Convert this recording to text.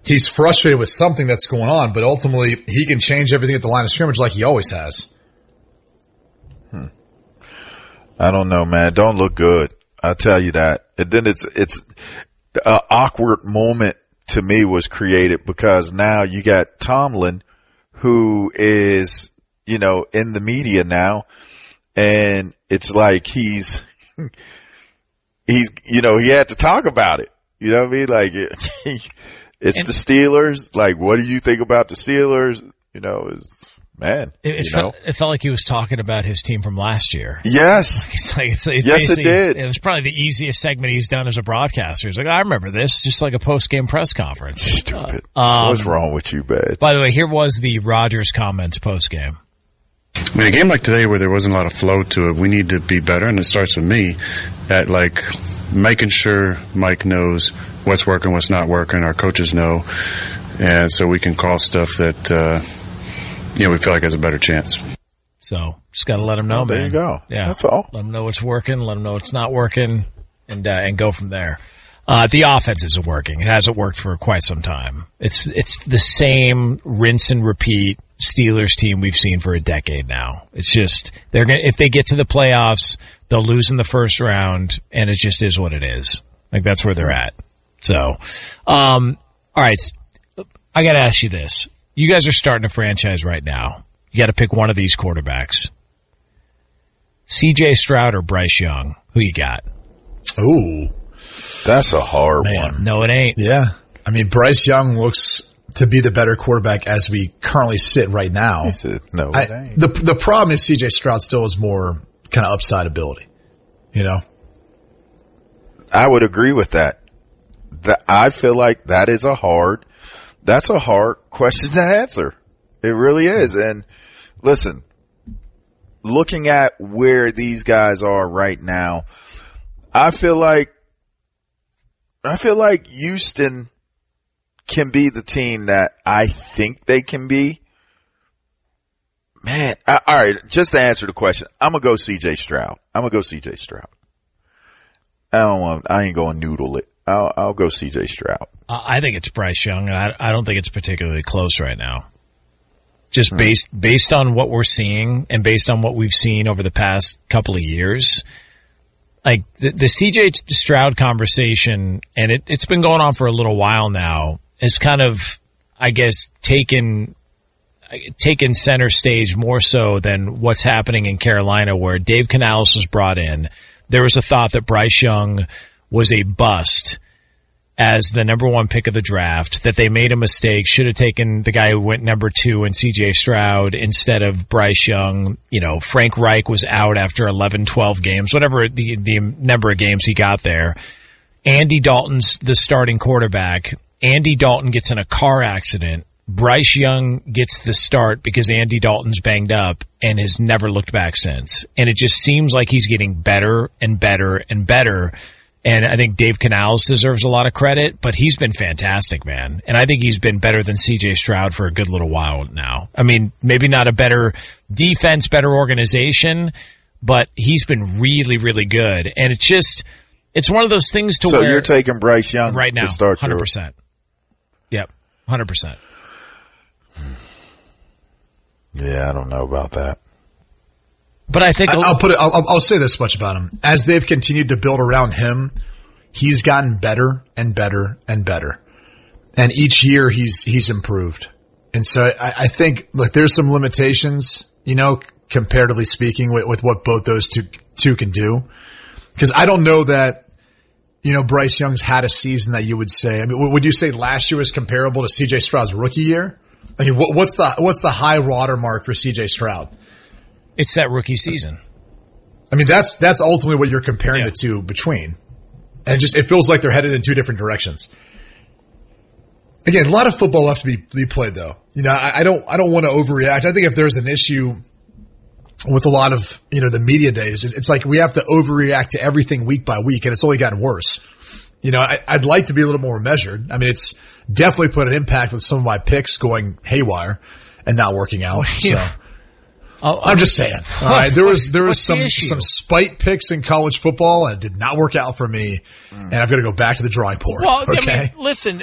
he's frustrated with something that's going on, but ultimately he can change everything at the line of scrimmage like he always has. I don't know, man. Don't look good. I'll tell you that. And then it's an awkward moment to me was created because now you got Tomlin, who is, in the media now, and it's like he's, he had to talk about it. You know what I mean? Like, it's the Steelers. Like, what do you think about the Steelers? It felt like he was talking about his team from last year. Yes. Yes, it did. It was probably the easiest segment he's done as a broadcaster. He's like, I remember this, just like a post-game press conference. Stupid. What's wrong with you, bud? By the way, here was the Rodgers comments post-game. I mean, a game like today where there wasn't a lot of flow to it, we need to be better, and it starts with me at, making sure Mike knows what's working, what's not working, our coaches know, and so we can call stuff that we feel like has a better chance. So just got to let them know, man. There you go. Yeah, that's all. Let them know what's working. Let them know what's not working, and go from there. The offense isn't working. It hasn't worked for quite some time. It's the same rinse and repeat Steelers team we've seen for a decade now. It's just if they get to the playoffs, they'll lose in the first round, and it just is what it is. Like that's where they're at. So, all right, I got to ask you this. You guys are starting a franchise right now. You got to pick one of these quarterbacks. C.J. Stroud or Bryce Young? Who you got? Ooh. That's a hard one. No, it ain't. Yeah. I mean, Bryce Young looks to be the better quarterback as we currently sit right now. He said, no, it ain't. The problem is C.J. Stroud still has more kind of upside ability. I would agree with that. I feel like that's a hard question to answer. It really is. And listen, looking at where these guys are right now, I feel like Houston can be the team that I think they can be. Man, all right, just to answer the question, I'm going to go CJ Stroud. I ain't going to noodle it. I'll go CJ Stroud. I think it's Bryce Young, and I don't think it's particularly close right now. Just based on what we're seeing and based on what we've seen over the past couple of years, like the CJ Stroud conversation, and it's been going on for a little while now, has kind of, I guess, taken center stage more so than what's happening in Carolina, where Dave Canales was brought in. There was a thought that Bryce Young was a bust as the number one pick of the draft, that they made a mistake, should have taken the guy who went number 2 in C.J. Stroud instead of Bryce Young. Frank Reich was out after 11, 12 games, whatever the number of games he got there. Andy Dalton's the starting quarterback. Andy Dalton gets in a car accident. Bryce Young gets the start because Andy Dalton's banged up and has never looked back since. And it just seems like he's getting better and better and better. And I think Dave Canales deserves a lot of credit, but he's been fantastic, man. And I think he's been better than C.J. Stroud for a good little while now. I mean, maybe not a better defense, better organization, but he's been really, really good. And it's one of those things to where... So you're taking Bryce Young right now, to start 100%. Yep, 100%. Yeah, I don't know about that. But I think I'll say this much about him. As they've continued to build around him, he's gotten better and better and better. And each year he's improved. And so I think, look, there's some limitations, comparatively speaking with what both those two can do. Because I don't know that, Bryce Young's had a season that you would say, I mean, would you say last year was comparable to CJ Stroud's rookie year? I mean, what's the high water mark for CJ Stroud? It's that rookie season. I mean, that's ultimately what you're comparing the two between. And it feels like they're headed in two different directions. Again, a lot of football left to be played though. I don't want to overreact. I think if there's an issue with a lot of, the media days, it's like we have to overreact to everything week by week, and it's only gotten worse. I'd like to be a little more measured. I mean, it's definitely put an impact with some of my picks going haywire and not working out. So I'm just saying. All right, there was some spite picks in college football, and it did not work out for me. And I've got to go back to the drawing board. Well, okay? I mean, listen,